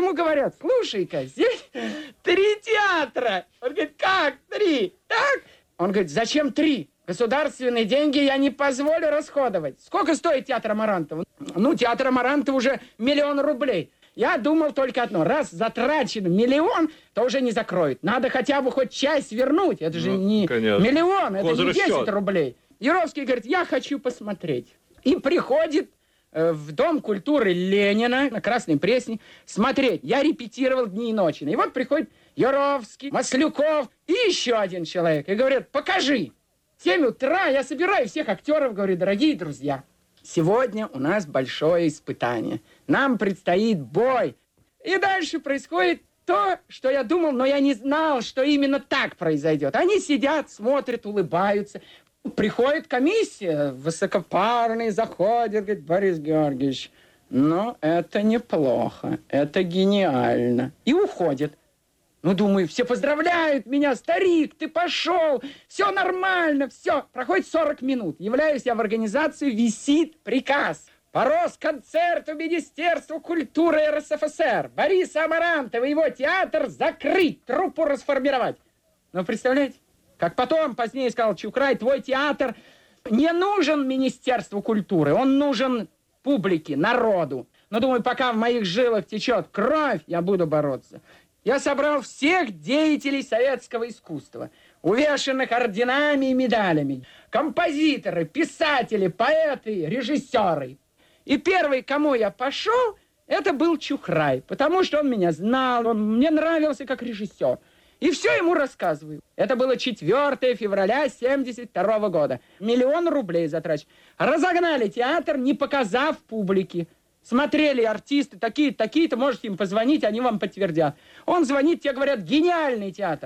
ему говорят, слушай-ка, здесь 3 театра. Он говорит, как 3? Так? Он говорит, зачем 3? Государственные деньги я не позволю расходовать. Сколько стоит театр Амарантова? Ну, театр Амарантова уже 1 000 000 рублей. Я думал только одно. Раз затрачен 1 000 000, то уже не закроют. Надо хотя бы хоть часть вернуть. Это же не 1 000 000, это не 10 рублей. Юровский говорит, я хочу посмотреть. И приходит в Дом культуры Ленина на Красной Пресне смотреть. Я репетировал дни и ночи. И вот приходит Юровский, Маслюков и еще один человек. И говорят, покажи. В 7 утра я собираю всех актеров, говорю, дорогие друзья, сегодня у нас большое испытание. Нам предстоит бой. И дальше происходит то, что я думал, но я не знал, что именно так произойдет. Они сидят, смотрят, улыбаются. Приходит комиссия, высокопарный, заходит, говорит, Борис Георгиевич, ну, это неплохо, это гениально. И уходит. Ну, думаю, все поздравляют меня, старик, ты пошел, все нормально, все. Проходит 40 минут. Являюсь я в организацию, висит приказ. По Росконцерту Министерства культуры РСФСР Бориса Амарантова и его театр закрыть, труппу расформировать. Ну, представляете? Как потом, позднее сказал Чухрай, твой театр не нужен Министерству культуры, он нужен публике, народу. Но, думаю, пока в моих жилах течет кровь, я буду бороться. Я собрал всех деятелей советского искусства, увешанных орденами и медалями. Композиторы, писатели, поэты, режиссеры. И первый, к кому я пошел, это был Чухрай, потому что он меня знал, он мне нравился как режиссер. И все ему рассказываю. Это было 4 февраля 1972 года. 1 000 000 рублей затрачено. Разогнали театр, не показав публике. Смотрели артисты, такие-то, можете им позвонить, они вам подтвердят. Он звонит, те говорят, гениальный театр.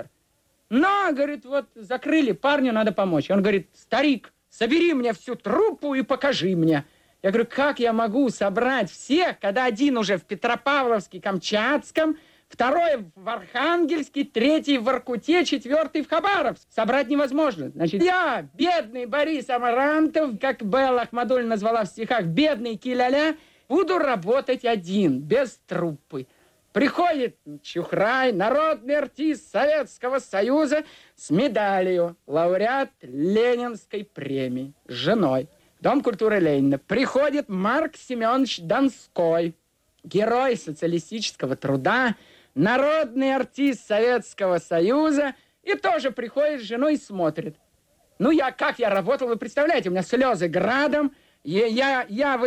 Но, говорит, вот закрыли, парню надо помочь. Он говорит, старик, собери мне всю труппу и покажи мне. Я говорю, как я могу собрать всех, когда один уже в Петропавловске, Камчатском, второй в Архангельске, третий в Воркуте, 4 в Хабаровске. Собрать невозможно. Значит, я, бедный Борис Амарантов, как Белла Ахмадуллина назвала в стихах, бедный Киляля, буду работать один, без труппы. Приходит Чухрай, народный артист Советского Союза с медалью, лауреат Ленинской премии, с женой. Дом культуры Ленина. Приходит Марк Семенович Донской, герой социалистического труда, народный артист Советского Союза, и тоже приходит с женой и смотрит. Ну, как я работал, вы представляете, у меня слезы градом, я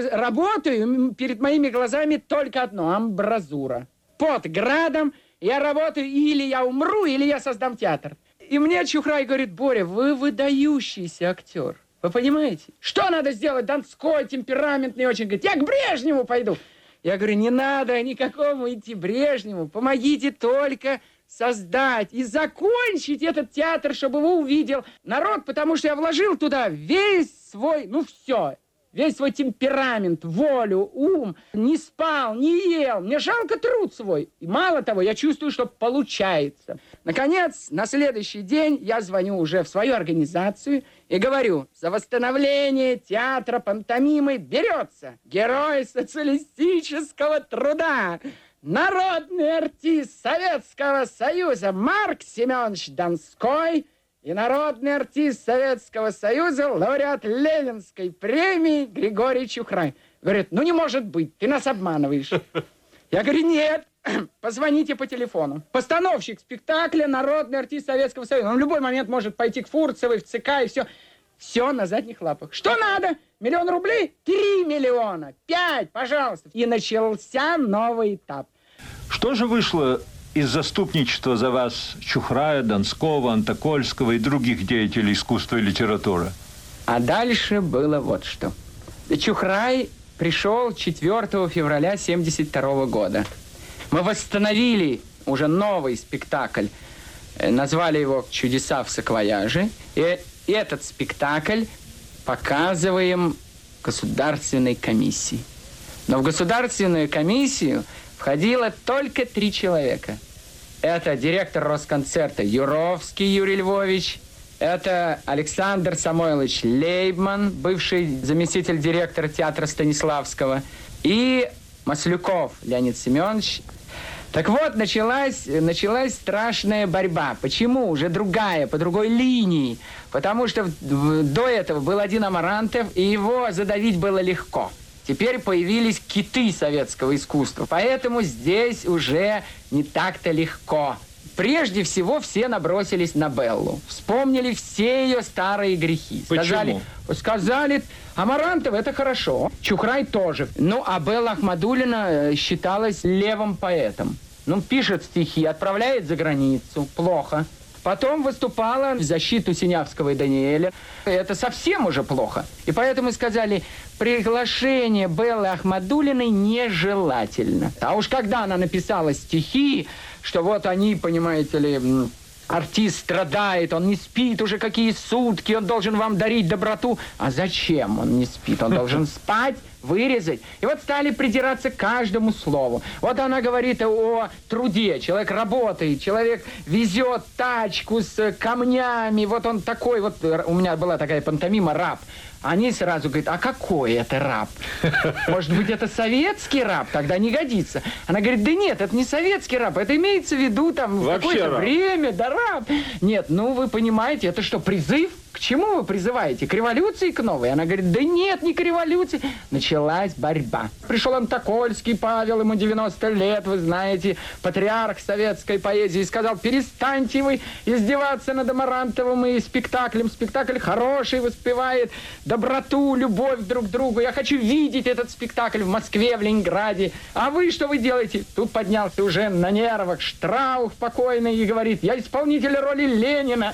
работаю, перед моими глазами только одно, амбразура. Под градом, я работаю, или я умру, или я создам театр. И мне Чухрай говорит, Боря, вы выдающийся актер. Вы понимаете? Что надо сделать? Донской, темпераментный очень. Говорит, я к Брежневу пойду. Я говорю, не надо никакому идти Брежневу. Помогите только создать и закончить этот театр, чтобы его увидел народ, потому что я вложил туда весь свой, весь свой темперамент, волю, ум. Не спал, не ел. Мне жалко труд свой. И мало того, я чувствую, что получается. Наконец, на следующий день я звоню уже в свою организацию и говорю, за восстановление театра пантомимы берется герой социалистического труда, народный артист Советского Союза Марк Семенович Донской и народный артист Советского Союза, лауреат Ленинской премии Григорий Чухрай. Говорит, не может быть, ты нас обманываешь. Я говорю, нет, позвоните по телефону. Постановщик спектакля, народный артист Советского Союза. Он в любой момент может пойти к Фурцевой, в ЦК и все. Все на задних лапах. Что надо? 1 000 000 рублей? 3 миллиона. 5, пожалуйста. И начался новый этап. Что же вышло из заступничества за вас Чухрая, Донского, Антокольского и других деятелей искусства и литературы? А дальше было вот что. Чухрай пришел 4 февраля 1972 года. Мы восстановили уже новый спектакль. Назвали его «Чудеса в саквояже». И этот спектакль показываем государственной комиссии. Но в государственную комиссию входило только 3 человека. Это директор Росконцерта Юровский Юрий Львович, это Александр Самойлович Лейбман, бывший заместитель директора театра Станиславского, и Маслюков Леонид Семенович. Так вот, началась страшная борьба. Почему? Уже другая, по другой линии. Потому что до этого был один Амарантов, и его задавить было легко. Теперь появились киты советского искусства. Поэтому здесь уже не так-то легко. Прежде всего, все набросились на Беллу. Вспомнили все ее старые грехи. Почему? Сказали, Амарантов — это хорошо, Чухрай тоже. Ну, а Белла Ахмадуллина считалась левым поэтом. Ну, пишет стихи, отправляет за границу. Плохо. Потом выступала в защиту Синявского и Даниэля. Это совсем уже плохо. И поэтому сказали, приглашение Беллы Ахмадуллиной нежелательно. А уж когда она написала стихи, что вот они, понимаете ли, артист страдает, он не спит уже какие сутки, он должен вам дарить доброту. А зачем он не спит? Он должен спать, вырезать. И вот стали придираться к каждому слову. Вот она говорит о труде. Человек работает, человек везет тачку с камнями. Вот он такой, вот у меня была такая пантомима «Раб». Они сразу говорят, а какой это раб? Может быть, это советский раб? Тогда не годится. Она говорит, да нет, это не советский раб. Это имеется в виду там в какое-то время, да раб. Нет, ну вы понимаете, это что, призыв? К чему вы призываете? К революции, к новой? Она говорит, да нет, не к революции. Началась борьба. Пришел Антокольский Павел, ему 90 лет, вы знаете, патриарх советской поэзии, и сказал, перестаньте вы издеваться над Амарантовым и спектаклем. Спектакль хороший, воспевает доброту, любовь друг к другу. Я хочу видеть этот спектакль в Москве, в Ленинграде. А вы что вы делаете? Тут поднялся уже на нервах Штраух покойный и говорит, я исполнитель роли Ленина.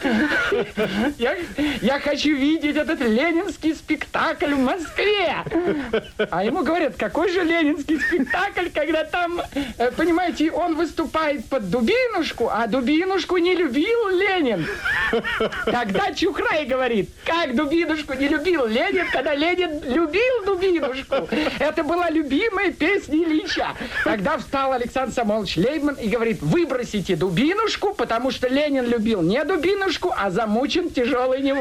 Я хочу видеть этот ленинский спектакль в Москве. А ему говорят, какой же ленинский спектакль, когда там, понимаете, он выступает под Дубинушку, а Дубинушку не любил Ленин. Тогда Чухрай говорит, как Дубинушку не любил Ленин, когда Ленин любил Дубинушку. Это была любимая песня Ильича. Тогда встал Александр Самойлович Лейбман и говорит, выбросите Дубинушку, потому что Ленин любил не Дубинушку, а замучен тяжелой неволей.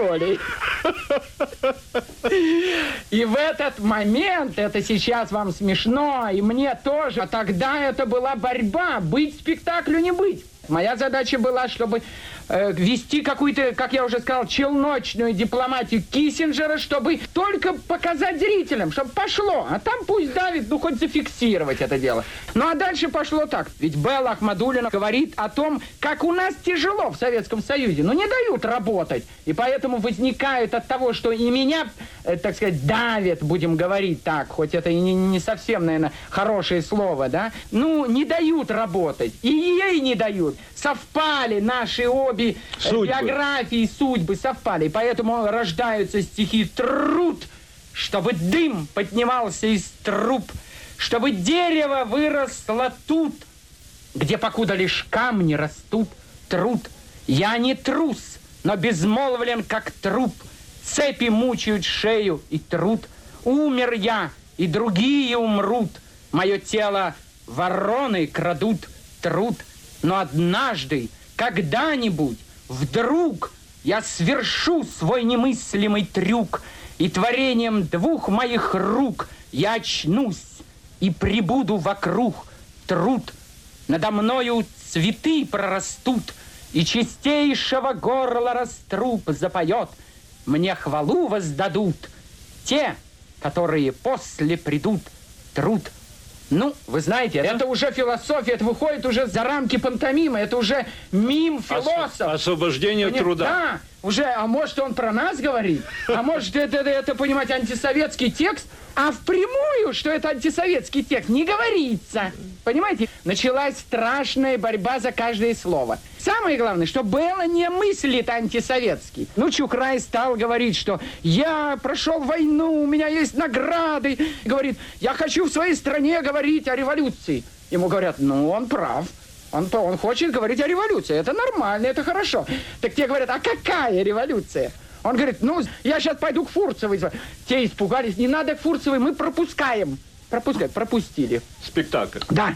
И в этот момент, это сейчас вам смешно, и мне тоже, а тогда это была борьба, быть спектаклю, не быть. Моя задача была, чтобы вести какую-то, как я уже сказал, челночную дипломатию Киссинджера, чтобы только показать зрителям, чтобы пошло. А там пусть давит, ну хоть зафиксировать это дело. Ну а дальше пошло так. Ведь Белла Ахмадуллина говорит о том, как у нас тяжело в Советском Союзе. Ну не дают работать. И поэтому возникает от того, что и меня, так сказать, давят, будем говорить так, хоть это и не совсем, наверное, хорошее слово, да? Ну не дают работать. И ей не дают. Совпали наши обе биографии, судьбы совпали. И поэтому рождаются стихи «Труд», чтобы дым поднимался из труб, чтобы дерево выросло тут, где покуда лишь камни растут. Труд. Я не трус, но безмолвлен, как труп. Цепи мучают шею и труд. Умер я, и другие умрут. Мое тело вороны крадут. Труд. Но однажды, когда-нибудь, вдруг я свершу свой немыслимый трюк, и творением двух моих рук я очнусь и прибуду вокруг. Труд. Надо мною цветы прорастут, и чистейшего горла раструб запоет. Мне хвалу воздадут те, которые после придут. Труд. Ну, вы знаете, это уже философия, это выходит уже за рамки пантомимы, это уже мим-философ. Освобождение труда. Да, уже, а может он про нас говорит, а может это, понимаете, антисоветский текст, а впрямую, что это антисоветский текст, не говорится. Понимаете, началась страшная борьба за каждое слово. Самое главное, что Белла не мыслит антисоветский. Ну, Чухрай стал говорить, что я прошел войну, у меня есть награды. Говорит, я хочу в своей стране говорить о революции. Ему говорят, ну, он прав. Он хочет говорить о революции. Это нормально, это хорошо. Так те говорят, а какая революция? Он говорит, ну, я сейчас пойду к Фурцевой. Те испугались, не надо к Фурцевой, мы пропускаем. Пропустили. Спектакль. Да.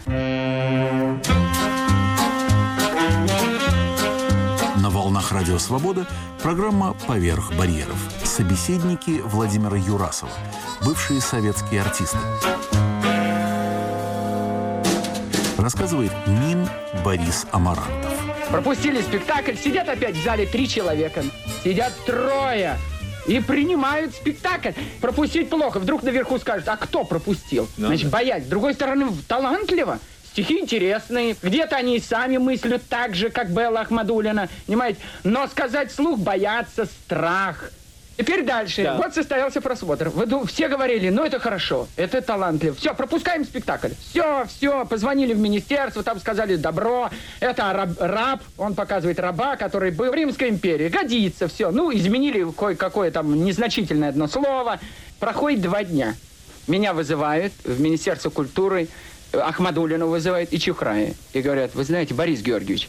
На волнах Радио Свобода программа «Поверх барьеров». Собеседники Владимира Юрасова, бывшие советские артисты. рассказывает мим Борис Амарантов. Пропустили спектакль, сидят опять в зале 3 человека. Сидят 3 и принимают спектакль. Пропустить плохо. Вдруг наверху скажут, а кто пропустил? Значит, боязнь. С другой стороны, талантливо. Стихи интересные. Где-то они и сами мыслят так же, как Белла Ахмадуллина. Понимаете? Но сказать вслух боятся, страх. Теперь дальше. Да. Вот состоялся просмотр. Все говорили, ну это хорошо, это талантливо. Все, пропускаем спектакль. Все, позвонили в министерство, там сказали добро. Это раб, он показывает раба, который был в Римской империи. Годится, все. Ну, изменили кое-какое там незначительное одно слово. Проходит 2 дня. Меня вызывают в Министерство культуры, Ахмадуллину вызывают и Чухрая. И говорят, вы знаете, Борис Георгиевич,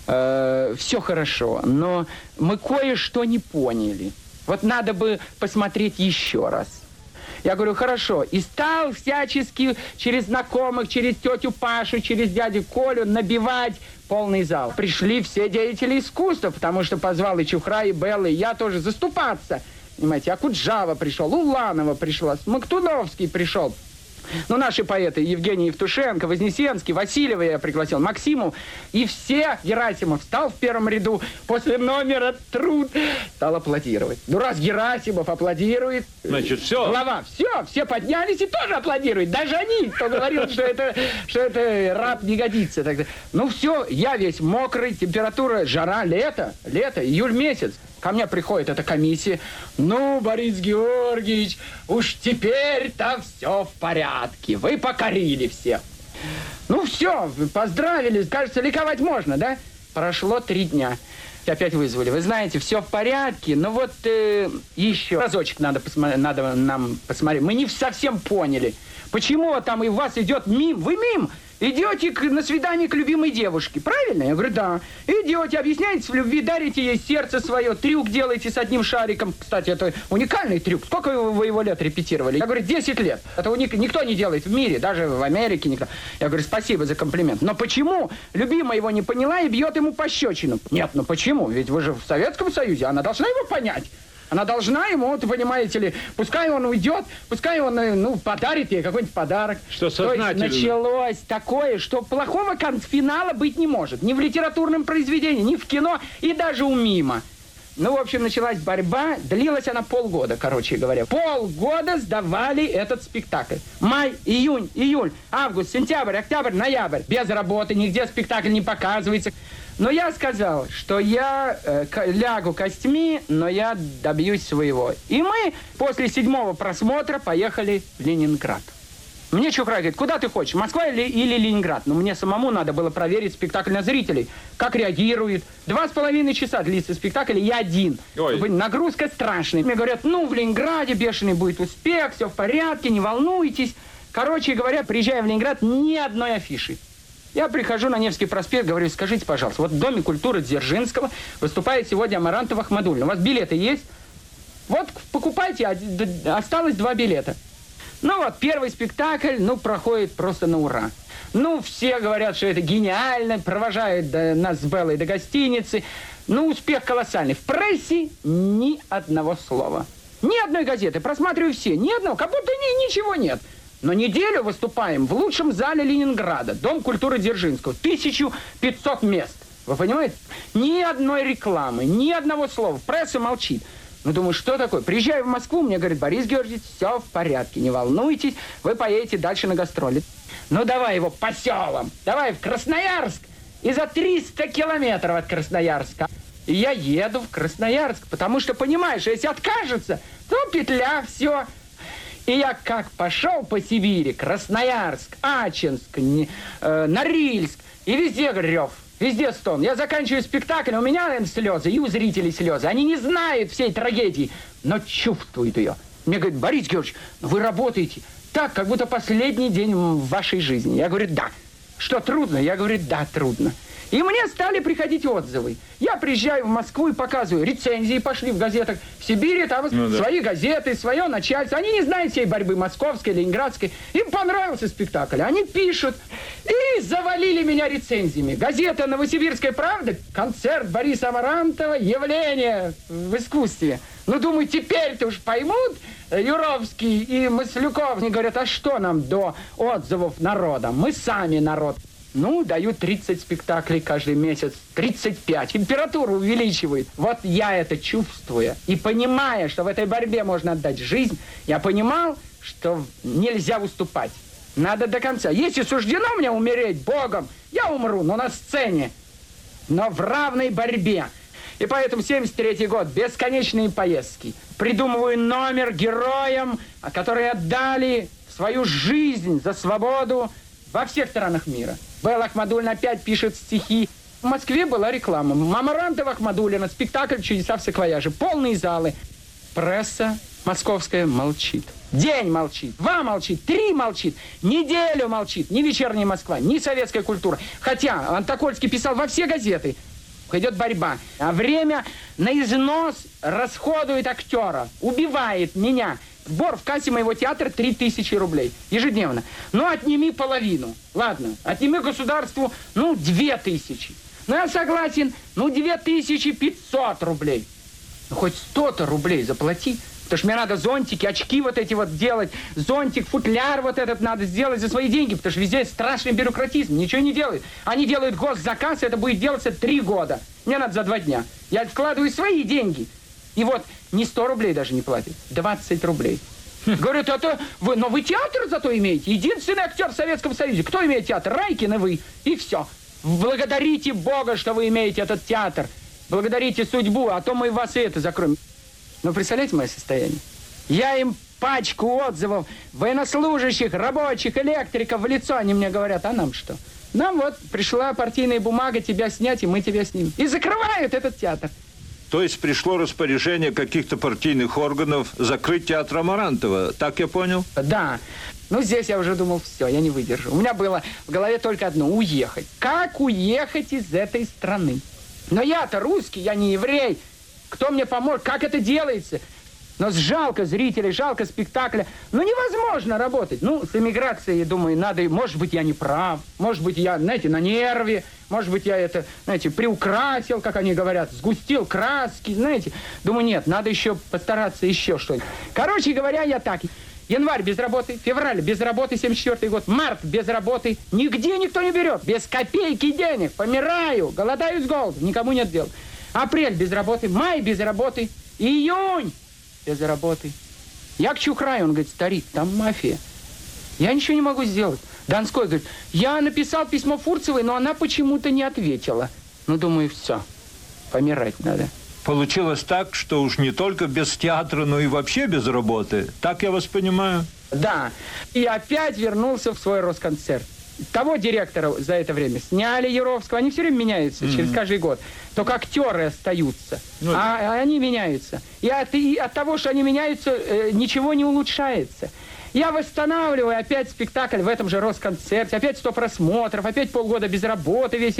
все хорошо, но мы кое-что не поняли. Вот надо бы посмотреть еще раз. Я говорю, хорошо. И стал всячески через знакомых, через тетю Пашу, через дядю Колю набивать полный зал. Пришли все деятели искусства, потому что позвал и Чухра, и Белла, и я тоже заступаться. Понимаете, Акуджава пришел, Уланова пришла, Смоктуновский пришел. Ну, наши поэты, Евгений Евтушенко, Вознесенский, Васильева я пригласил, Максиму. И все, Герасимов встал в первом ряду, после номера «Труд» стал аплодировать. Ну, раз Герасимов аплодирует... Значит, все. Глава, все поднялись и тоже аплодируют. Даже они, кто говорил, что это раб не годится. Тогда. Ну, все, я весь мокрый, температура, жара, лето, июль месяц. Ко мне приходит эта комиссия. Ну, Борис Георгиевич, уж теперь-то все в порядке. Вы покорили всех. Ну, все, поздравили. Кажется, ликовать можно, да? Прошло 3 дня. Опять вызвали. Вы знаете, все в порядке, но вот еще разочек надо нам посмотреть. Мы не совсем поняли, почему там и у вас идет мим. Вы мим. Идете на свидание к любимой девушке, правильно? Я говорю, да. Идете, объясняете в любви, дарите ей сердце свое, трюк делаете с одним шариком. Кстати, это уникальный трюк. Сколько вы его лет репетировали? Я говорю, 10 лет. Это никто не делает в мире, даже в Америке никто. Я говорю, спасибо за комплимент. Но почему любимая его не поняла и бьет ему пощечину? Нет, ну почему? Ведь вы же в Советском Союзе, она должна его понять. Она должна ему, вот, понимаете ли, пускай он уйдет, пускай он, ну, подарит ей какой-нибудь подарок. Что сознательно. То есть началось такое, что плохого финала быть не может. Ни в литературном произведении, ни в кино, и даже у мима. Ну, в общем, началась борьба, длилась она полгода, короче говоря. Полгода сдавали этот спектакль. Май, июнь, июль, август, сентябрь, октябрь, ноябрь. Без работы, нигде спектакль не показывается. Но я сказал, что я лягу костьми, но я добьюсь своего. И мы после 7-го просмотра поехали в Ленинград. Мне Чухрай говорит, куда ты хочешь, Москва или Ленинград? Но мне самому надо было проверить спектакль на зрителей, как реагирует. 2,5 часа длится спектакль, и я один. Ой. Нагрузка страшная. Мне говорят, ну, в Ленинграде бешеный будет успех, все в порядке, не волнуйтесь. Короче говоря, приезжая в Ленинград, ни одной афиши. Я прихожу на Невский проспект, говорю, скажите, пожалуйста, вот в Доме культуры Дзержинского выступает сегодня Амарантов Ахмадуллина. У вас билеты есть? Вот покупайте, осталось 2 билета. Ну вот, первый спектакль, ну, проходит просто на ура. Ну, все говорят, что это гениально, провожают нас с Беллой до гостиницы. Ну, успех колоссальный. В прессе ни одного слова. Ни одной газеты. Просматриваю все. Ни одного. Как будто ничего нет. Но неделю выступаем в лучшем зале Ленинграда. Дом культуры Дзержинского. 1500 мест. Вы понимаете? Ни одной рекламы, ни одного слова. Пресса молчит. Ну, думаю, что такое? Приезжаю в Москву, мне говорит, Борис Георгиевич, все в порядке, не волнуйтесь, вы поедете дальше на гастроли. Ну, давай его по селам, давай в Красноярск. И за 300 километров от Красноярска. И я еду в Красноярск, потому что, понимаешь, если откажется, то петля, все. И я как пошел по Сибири, Красноярск, Ачинск, Норильск, и везде рев. Везде стон. Я заканчиваю спектакль, у меня, наверное, слезы, и у зрителей слезы. Они не знают всей трагедии, но чувствуют ее. Мне говорят, Борис Георгиевич, вы работаете так, как будто последний день в вашей жизни. Я говорю, да. Что, трудно? Я говорю, да, трудно. И мне стали приходить отзывы. Я приезжаю в Москву и показываю. Рецензии пошли в газетах. В Сибири там свои газеты, свое начальство. Они не знают всей борьбы московской, ленинградской. Им понравился спектакль. Они пишут. И завалили меня рецензиями. Газета «Новосибирская правда», концерт Бориса Амарантова, явление в искусстве. Ну, думаю, теперь-то уж поймут Юровский и Маслюков. Они говорят, а что нам до отзывов народа? Мы сами народ. Ну, дают 30 спектаклей каждый месяц, 35. Температуру увеличивают. Вот я это чувствуя и понимая, что в этой борьбе можно отдать жизнь, я понимал, что нельзя выступать. Надо до конца. Если суждено мне умереть Богом, я умру, но на сцене, но в равной борьбе. И поэтому 73-й год, бесконечные поездки. Придумываю номер героям, которые отдали свою жизнь за свободу во всех странах мира. Белла Ахмадуллина опять пишет стихи. В Москве была реклама. Мамарантова, Ахмадуллина, спектакль «Чудеса в саквояже». Полные залы. Пресса московская молчит. День молчит, 2 молчит, 3 молчит, неделю молчит. Ни «Вечерняя Москва», ни «Советская культура». Хотя Антокольский писал во все газеты. Идет борьба. А время на износ расходует актера. Убивает меня. Сбор в кассе моего театра 3000 рублей ежедневно. Ну, отними половину. Ладно, отними государству, 2000. Ну, я согласен, 2500 рублей. Ну, хоть 100-то рублей заплати. Потому что мне надо зонтики, очки вот эти вот делать. Зонтик, футляр вот этот надо сделать за свои деньги. Потому что везде страшный бюрократизм. Ничего не делают. Они делают госзаказ, это будет делаться 3 года. Мне надо за 2 дня. Я вкладываю свои деньги. И вот не 100 рублей даже не платят. 20 рублей. Говорят, но вы театр зато имеете. Единственный актер в Советском Союзе. Кто имеет театр? Райкин и вы. И все. Благодарите Бога, что вы имеете этот театр. Благодарите судьбу, а то мы вас и это закроем. Но представляете мое состояние? Я им пачку отзывов военнослужащих, рабочих, электриков в лицо. Они мне говорят, а нам что? Нам вот пришла партийная бумага тебя снять, и мы тебя снимем. И закрывают этот театр. То есть пришло распоряжение каких-то партийных органов закрыть театр Амарантова. Так я понял? Да. Ну, здесь я уже думал, все, я не выдержу. У меня было в голове только одно – уехать. Как уехать из этой страны? Но я-то русский, я не еврей. Кто мне поможет? Как это делается? Но жалко зрителей, жалко спектакля. Невозможно работать. С эмиграцией, думаю, надо... Может быть, я не прав. Может быть, я, на нерве. Может быть, я это, приукрасил, как они говорят. Сгустил краски, Думаю, нет, надо еще постараться еще что-нибудь. Короче говоря, я так... Январь без работы, февраль без работы, 74-й год, март без работы. Нигде никто не берет. Без копейки денег. Помираю, голодаю с голоду. Никому нет дела. Апрель без работы, май без работы, июнь без работы. Я к Чухраю, он говорит, старик, там мафия. Я ничего не могу сделать. Донской говорит, я написал письмо Фурцевой, но она почему-то не ответила. Думаю, все, помирать надо. Получилось так, что уж не только без театра, но и вообще без работы. Так я вас понимаю? Да. И опять вернулся в свой Росконцерт. Того директора за это время сняли, Яровского. Они все время меняются через каждый год. Только актеры остаются. А они меняются. И от того, что они меняются, ничего не улучшается. Я восстанавливаю опять спектакль в этом же Росконцерте. Опять 100 просмотров. Опять полгода без работы. Весь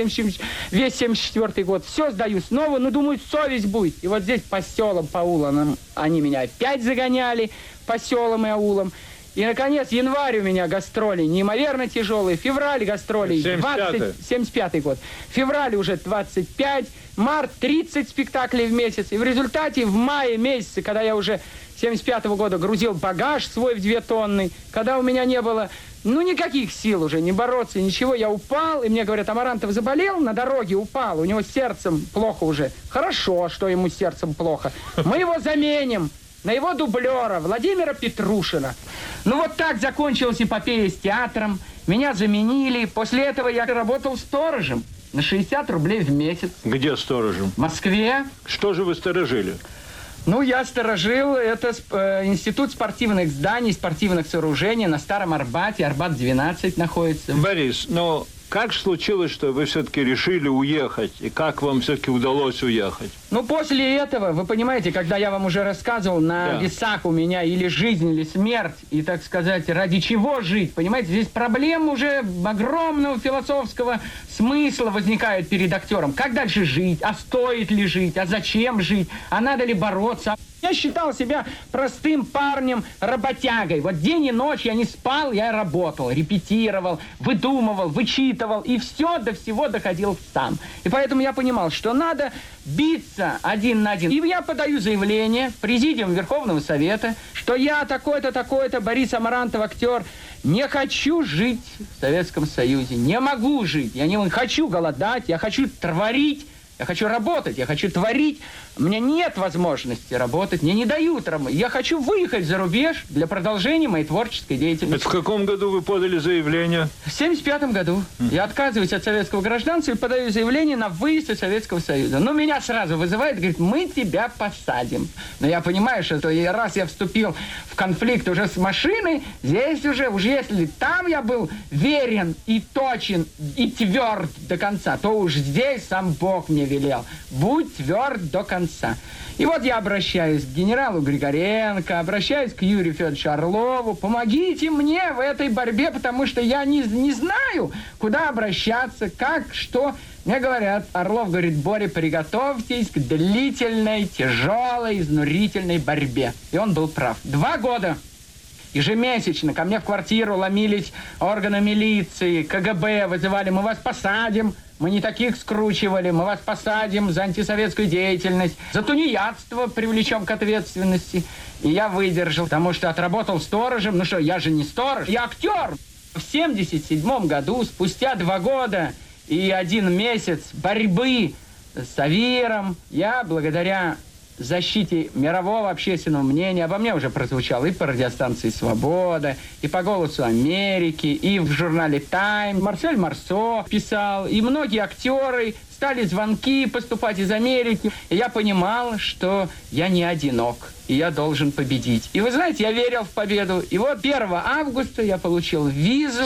74-й год. Все сдаю снова. Думаю, совесть будет. И вот здесь по селам, по улам они меня опять загоняли. По селам и аулам. И, наконец, январь у меня гастроли неимоверно тяжелые. Февраль гастролей 75-й год. Февраль уже 25. Март 30 спектаклей в месяц. И в результате в мае месяце, когда я уже 75-го года грузил багаж свой в 2 тонны, когда у меня не было, никаких сил уже не бороться, ничего, я упал. И мне говорят, Амарантов заболел, на дороге упал. У него с сердцем плохо уже. Хорошо, что ему с сердцем плохо. Мы его заменим на его дублера Владимира Петрушина. Вот так закончилась эпопея с театром. Меня заменили. После этого я работал сторожем на 60 рублей в месяц. Где сторожем? В Москве. Что же вы сторожили? Я сторожил. Это институт спортивных зданий, спортивных сооружений на Старом Арбате. Арбат 12 находится. Борис, как случилось, что вы все-таки решили уехать? И как вам все-таки удалось уехать? После этого, вы понимаете, когда я вам уже рассказывал, на весах у меня или жизнь, или смерть, и, так сказать, ради чего жить, понимаете, здесь проблем уже огромного философского смысла возникает перед актером. Как дальше жить? А стоит ли жить? А зачем жить? А надо ли бороться? Я считал себя простым парнем, работягой. Вот день и ночь я не спал, я работал, репетировал, выдумывал, вычитывал. И все до всего доходил сам. И поэтому я понимал, что надо биться один на один. И я подаю заявление в Президиум Верховного Совета, что я такой-то, такой-то, Борис Амарантов, актер, не хочу жить в Советском Союзе. Не могу жить. Я не хочу голодать, я хочу творить. Я хочу работать, я хочу творить. У меня нет возможности работать, мне не дают работать. Я хочу выехать за рубеж для продолжения моей творческой деятельности. Это в каком году вы подали заявление? В 1975 году. Я отказываюсь от советского гражданства и подаю заявление на выезд из Советского Союза. Но меня сразу вызывают, говорит, мы тебя посадим. Но я понимаю, что раз я вступил в конфликт уже с машиной, здесь уже если там я был верен и точен и тверд до конца, то уж здесь сам Бог мне велел. Будь тверд до конца. И вот я обращаюсь к генералу Григоренко, обращаюсь к Юрию Федоровичу Орлову. Помогите мне в этой борьбе, потому что я не знаю, куда обращаться, как, что. Мне говорят, Орлов говорит, Боря, приготовьтесь к длительной, тяжелой, изнурительной борьбе. И он был прав. 2 года. Ежемесячно ко мне в квартиру ломились органы милиции, КГБ, вызывали, мы вас посадим. Мы не таких скручивали, мы вас посадим за антисоветскую деятельность, за тунеядство привлечем к ответственности. И я выдержал, потому что отработал сторожем. Ну что, я же не сторож, я актер. В 1977 году, спустя 2 года и 1 месяц борьбы с Авиром, я благодаря защите мирового общественного мнения, обо мне уже прозвучало и по радиостанции «Свобода», и по «Голосу Америки», и в журнале «Тайм». Марсель Марсо писал, и многие актеры, стали звонки поступать из Америки. И я понимал, что я не одинок, и я должен победить. И вы знаете, я верил в победу. И вот 1 августа я получил визу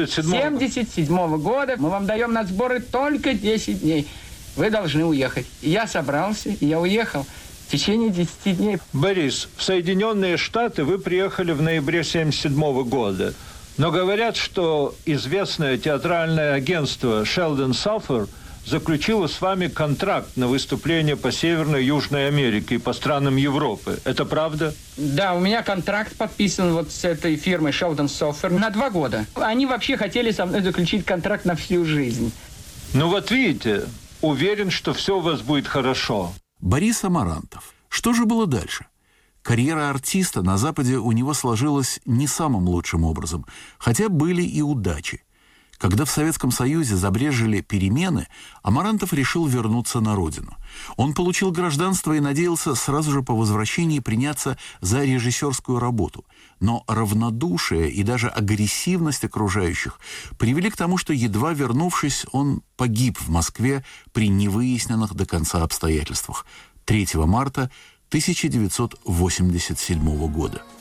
77-го года. Мы вам даем на сборы только 10 дней. Вы должны уехать. И я собрался, и я уехал. В течение 10 дней. Борис, в Соединенные Штаты вы приехали в ноябре 1977 года. Но говорят, что известное театральное агентство Sheldon Safer заключило с вами контракт на выступление по Северной и Южной Америке и по странам Европы. Это правда? Да, у меня контракт подписан вот с этой фирмой Sheldon Safer на 2 года. Они вообще хотели со мной заключить контракт на всю жизнь. Ну вот видите, уверен, что все у вас будет хорошо. Борис Амарантов. Что же было дальше? Карьера артиста на Западе у него сложилась не самым лучшим образом, хотя были и удачи. Когда в Советском Союзе забрежили перемены, Амарантов решил вернуться на родину. Он получил гражданство и надеялся сразу же по возвращении приняться за режиссерскую работу. Но равнодушие и даже агрессивность окружающих привели к тому, что, едва вернувшись, он погиб в Москве при невыясненных до конца обстоятельствах 3 марта 1987 года.